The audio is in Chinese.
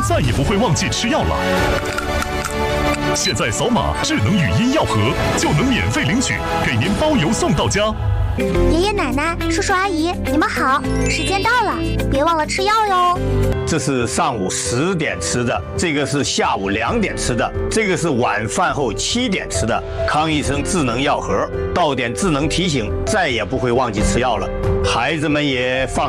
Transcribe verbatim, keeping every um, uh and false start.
再也不会忘记吃药了。现在扫码智能语音药盒就能免费领取，给您包邮送到家。 爷爷奶奶、叔叔阿姨，你们好，时间到了，别忘了吃药哟。 这是上午十点吃的，这个是下午两点吃的，这个是晚饭后七点吃的。康医生智能药盒，到点智能提醒，再也不会忘记吃药了。孩子们也放